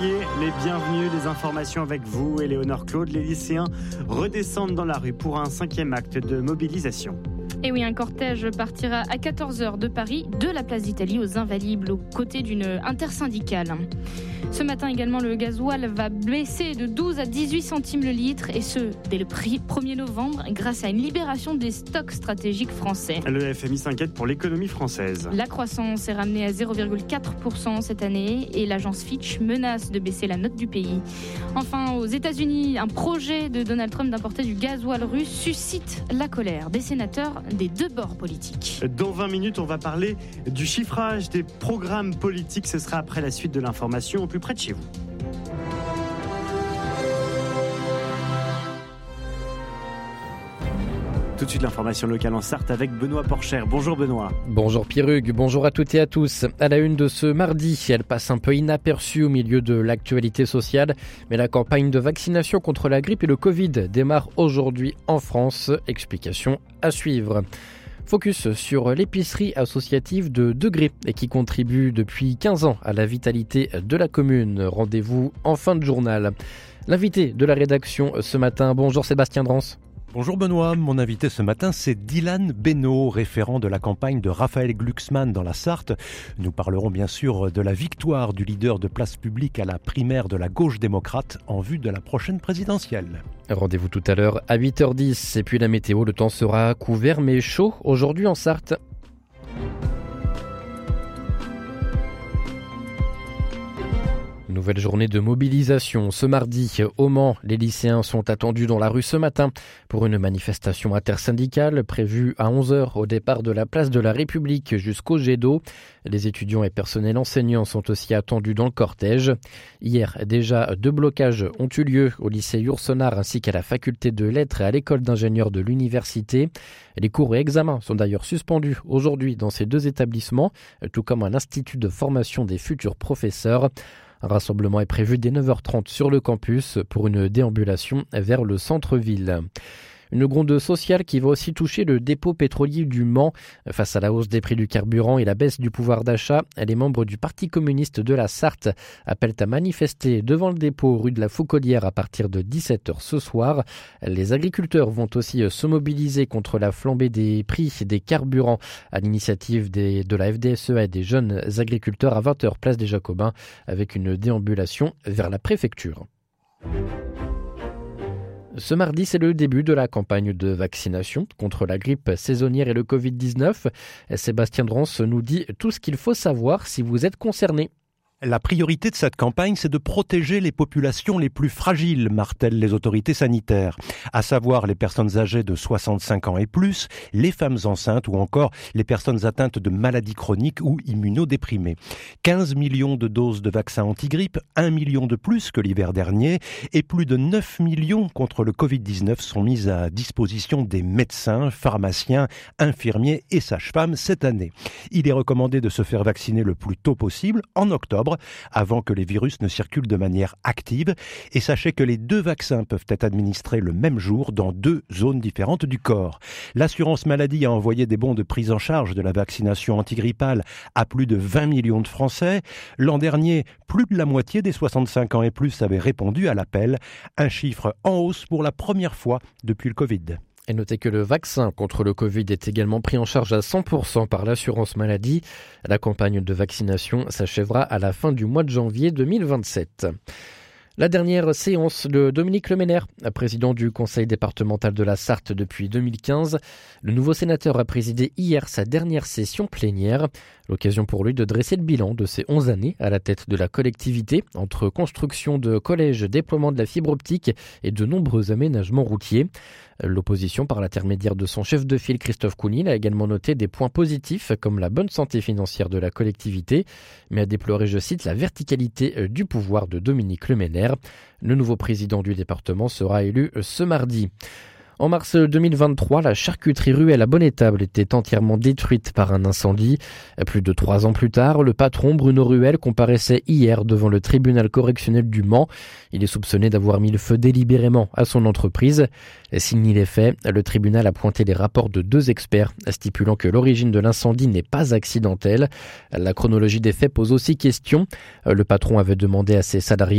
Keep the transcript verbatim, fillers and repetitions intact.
Les bienvenus, les informations avec vous, Éléonore Claude. Les lycéens redescendent dans la rue pour un cinquième acte de mobilisation. Et oui, un cortège partira à quatorze heures de Paris, de la place d'Italie aux Invalides, aux côtés d'une intersyndicale. Ce matin également, le gasoil va baisser de douze à dix-huit centimes le litre, et ce, dès le premier novembre, grâce à une libération des stocks stratégiques français. Le F M I s'inquiète pour l'économie française. La croissance est ramenée à zéro virgule quatre pour cent cette année, et l'agence Fitch menace de baisser la note du pays. Enfin, aux États-Unis, un projet de Donald Trump d'importer du gasoil russe suscite la colère des sénateurs des deux bords politiques. Dans vingt minutes, on va parler du chiffrage des programmes politiques. Ce sera après la suite de l'information, au plus près de chez vous. Tout de suite, l'information locale en Sarthe avec Benoît Porcher. Bonjour Benoît. Bonjour Pierrugue, bonjour à toutes et à tous. À la une de ce mardi, elle passe un peu inaperçue au milieu de l'actualité sociale, mais la campagne de vaccination contre la grippe et le Covid démarre aujourd'hui en France. Explication à suivre. Focus sur l'épicerie associative de Degré et qui contribue depuis quinze ans à la vitalité de la commune. Rendez-vous en fin de journal. L'invité de la rédaction ce matin, bonjour Sébastien Drance. Bonjour Benoît, mon invité ce matin c'est Dylan Beno, référent de la campagne de Raphaël Glucksmann dans la Sarthe. Nous parlerons bien sûr de la victoire du leader de Place Publique à la primaire de la gauche démocrate en vue de la prochaine présidentielle. Rendez-vous tout à l'heure à huit heures dix et puis la météo, le temps sera couvert mais chaud aujourd'hui en Sarthe. Nouvelle journée de mobilisation ce mardi au Mans. Les lycéens sont attendus dans la rue ce matin pour une manifestation intersyndicale prévue à onze heures au départ de la place de la République jusqu'au jet d'eau. Les étudiants et personnels enseignants sont aussi attendus dans le cortège. Hier, déjà, deux blocages ont eu lieu au lycée Yourcenar ainsi qu'à la faculté de lettres et à l'école d'ingénieurs de l'université. Les cours et examens sont d'ailleurs suspendus aujourd'hui dans ces deux établissements, tout comme à l'Institut de formation des futurs professeurs. Un rassemblement est prévu dès neuf heures trente sur le campus pour une déambulation vers le centre-ville. Une gronde sociale qui va aussi toucher le dépôt pétrolier du Mans. Face à la hausse des prix du carburant et la baisse du pouvoir d'achat, les membres du Parti communiste de la Sarthe appellent à manifester devant le dépôt rue de la Foucaulière à partir de dix-sept heures ce soir. Les agriculteurs vont aussi se mobiliser contre la flambée des prix des carburants à l'initiative des, de la F D S E A et des jeunes agriculteurs à vingt heures place des Jacobins avec une déambulation vers la préfecture. Ce mardi, c'est le début de la campagne de vaccination contre la grippe saisonnière et le covid dix-neuf. Sébastien Drance nous dit tout ce qu'il faut savoir si vous êtes concerné. La priorité de cette campagne, c'est de protéger les populations les plus fragiles, martèlent les autorités sanitaires, à savoir les personnes âgées de soixante-cinq ans et plus, les femmes enceintes ou encore les personnes atteintes de maladies chroniques ou immunodéprimées. quinze millions de doses de vaccins anti-grippe, un million de plus que l'hiver dernier, et plus de neuf millions contre le covid dix-neuf sont mises à disposition des médecins, pharmaciens, infirmiers et sages-femmes cette année. Il est recommandé de se faire vacciner le plus tôt possible, en octobre, avant que les virus ne circulent de manière active. Et sachez que les deux vaccins peuvent être administrés le même jour dans deux zones différentes du corps. L'assurance maladie a envoyé des bons de prise en charge de la vaccination antigrippale à plus de vingt millions de Français. L'an dernier, plus de la moitié des soixante-cinq ans et plus avaient répondu à l'appel. Un chiffre en hausse pour la première fois depuis le Covid. Et notez que le vaccin contre le Covid est également pris en charge à cent pour cent par l'assurance maladie. La campagne de vaccination s'achèvera à la fin du mois de janvier deux mille vingt-sept. La dernière séance de Dominique Leménaire, président du conseil départemental de la Sarthe depuis deux mille quinze. Le nouveau sénateur a présidé hier sa dernière session plénière. L'occasion pour lui de dresser le bilan de ses onze années à la tête de la collectivité, entre construction de collèges, déploiement de la fibre optique et de nombreux aménagements routiers. L'opposition, par l'intermédiaire de son chef de file Christophe Counil, a également noté des points positifs comme la bonne santé financière de la collectivité, mais a déploré, je cite, la verticalité du pouvoir de Dominique Leménaire. Le nouveau président du département sera élu ce mardi. En mars deux mille vingt-trois, la charcuterie Ruelle à Bonnétable était entièrement détruite par un incendie. Plus de trois ans plus tard, le patron Bruno Ruelle comparaissait hier devant le tribunal correctionnel du Mans. Il est soupçonné d'avoir mis le feu délibérément à son entreprise. S'il nie les faits, le tribunal a pointé les rapports de deux experts, stipulant que l'origine de l'incendie n'est pas accidentelle. La chronologie des faits pose aussi question. Le patron avait demandé à ses salariés